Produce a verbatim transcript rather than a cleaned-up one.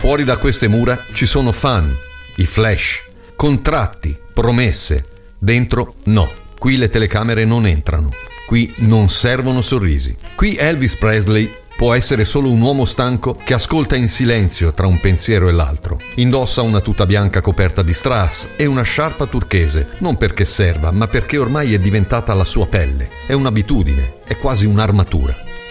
Fuori da queste mura ci sono fan, i flash, contratti, promesse. Dentro no. Qui le telecamere non entrano. Qui non servono sorrisi. Qui Elvis Presley può essere solo un uomo stanco che ascolta in silenzio tra un pensiero e l'altro. Indossa una tuta bianca coperta di strass e una sciarpa turchese, non perché serva, ma perché ormai è diventata la sua pelle. È un'abitudine, è quasi un'armatura.